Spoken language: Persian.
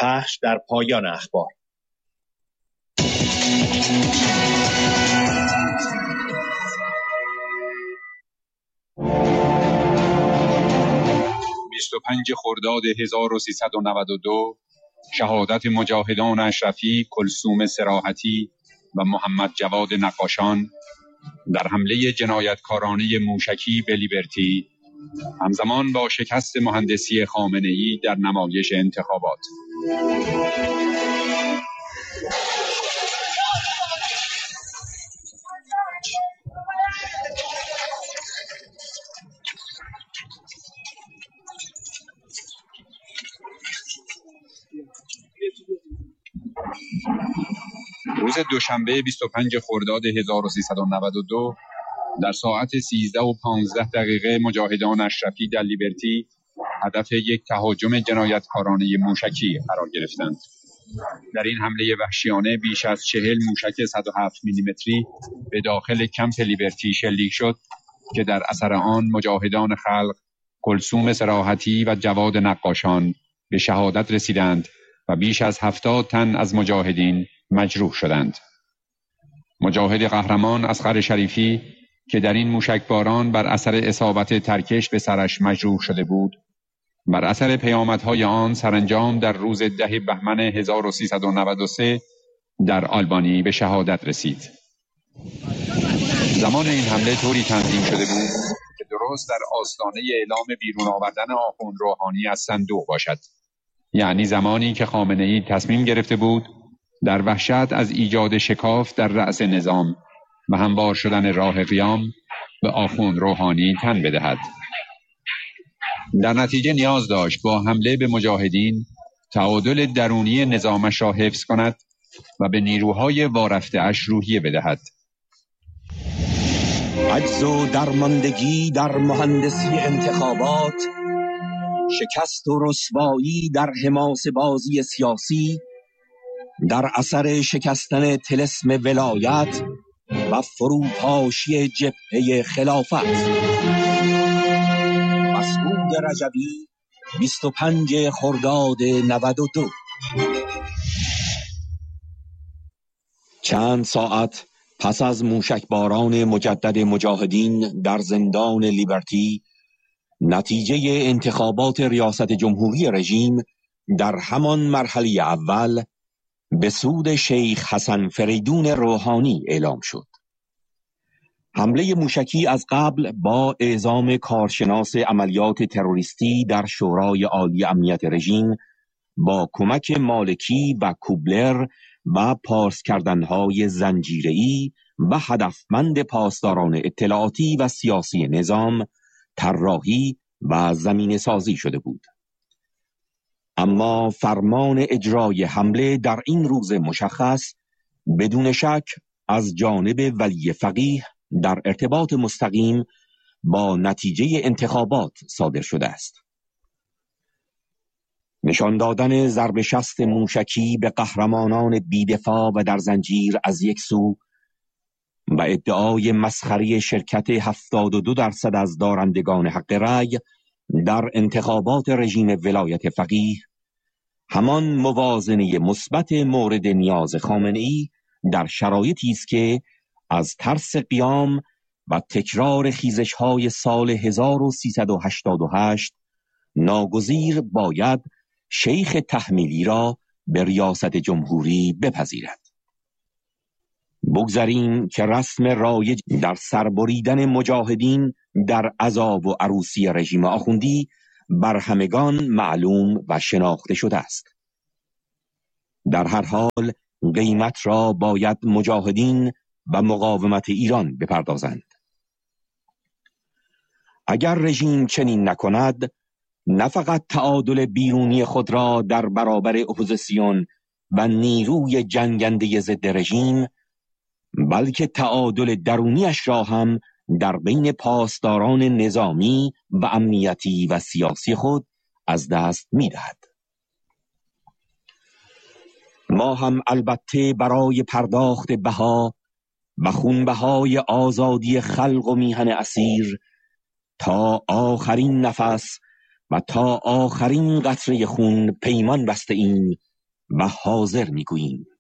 پخش در پایان اخبار. خرداد 1392 شهادت مجاهدان اشرفی، کلثوم صراحتی و محمد جواد نقاشان در حمله جنایتکارانه موشکی به لیبرتی، همزمان با شکست مهندسی خامنه‌ای در نمایش انتخابات. روز دوشنبه 25 خرداد 1392 در ساعت 13:15 مجاهدان اشرفی در لیبرتی هدف یک تهاجم جنایتکارانه موشکی قرار گرفتند. در این حمله وحشیانه بیش از 40 موشک 107 میلیمتری به داخل کمپ لیبرتی شلیک شد که در اثر آن مجاهدان خلق کلثوم صراحتی و جواد نقاشان به شهادت رسیدند و بیش از 70 تن از مجاهدین مجروح شدند. مجاهد قهرمان اصغر شریفی که در این موشکباران بر اثر اصابت ترکش به سرش مجروح شده بود، بر اثر پیامدهای آن سرانجام در روز 10 بهمن 1393 در آلبانی به شهادت رسید. زمان این حمله طوری تنظیم شده بود که درست در آستانه اعلام بیرون آوردن آخوند روحانی از صندوق باشد، یعنی زمانی که خامنه‌ای تصمیم گرفته بود در وحشت از ایجاد شکاف در رأس نظام و هموار شدن راه قیام به آخوند روحانی تن بدهد. در نتیجه نیاز داشت با حمله به مجاهدین تعادل درونی نظامش را حفظ کند و به نیروهای وارفته‌اش روحیه بدهد. عجز و درماندگی در مهندسی انتخابات، شکست و رسوایی در حماسه بازی سیاسی، در اثر شکستن طلسم ولایت و فروپاشی جبهه خلافت. مسعود رجبی، 25 خرداد 92. چند ساعت پس از موشکباران مجدد مجاهدین در زندان لیبرتی، نتیجه انتخابات ریاست جمهوری رژیم در همان مرحله اول به سود شیخ حسن فریدون روحانی اعلام شد. حمله موشکی از قبل با اعزام کارشناس عملیات تروریستی در شورای عالی امنیت رژیم با کمک مالکی و کوبلر و پارس کردنهای زنجیره‌ای و هدفمند پاسداران اطلاعاتی و سیاسی نظام طراحی و زمینه سازی شده بود. اما فرمان اجرای حمله در این روز مشخص بدون شک از جانب ولی فقیه در ارتباط مستقیم با نتیجه انتخابات صادر شده است. نشان دادن ضرب شست موشکی به قهرمانان بی‌دفاع و در زنجیر از یک سو و ادعای مسخره شرکت 72% از دارندگان حق رأی در انتخابات رژیم ولایت فقیه، همان موازنه مثبت مورد نیاز خامنه‌ای در شرایطی است که از ترس قیام و تکرار خیزش‌های سال 1388 ناگزیر باید شیخ تحمیلی را به ریاست جمهوری بپذیرد. بگذاریم که رسم رایج در سربریدن مجاهدین در عذاب و عروسی رژیم آخوندی بر همگان معلوم و شناخته شده است. در هر حال قیمت را باید مجاهدین و مقاومت ایران بپردازند. اگر رژیم چنین نکند، نه فقط تعادل بیرونی خود را در برابر اپوزیسیون و نیروی جنگنده ضد رژیم، بلکه تعادل درونیش را هم در بین پاسداران نظامی و امنیتی و سیاسی خود از دست می‌دهد. ما هم البته برای پرداخت بها و خونبهای آزادی خلق و میهن اسیر تا آخرین نفس و تا آخرین قطره خون پیمان بسته ایم و حاضر می‌گوییم.